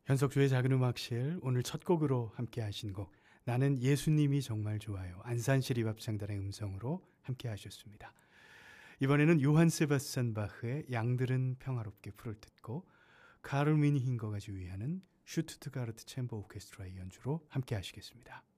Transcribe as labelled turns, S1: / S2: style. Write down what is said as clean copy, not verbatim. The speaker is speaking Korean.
S1: 현석주의 작은 음악실 오늘 첫 곡으로 함께 하신 곡 나는 예수님이 정말 좋아요. 안산시립합창단의 음성으로 함께 하셨습니다. 이번에는 요한 세바스찬 바흐의 양들은 평화롭게 풀을 듣고 카를 미니 힝거가 지휘하는 슈투트가르트 챔버 오케스트라의 연주로 함께 하시겠습니다.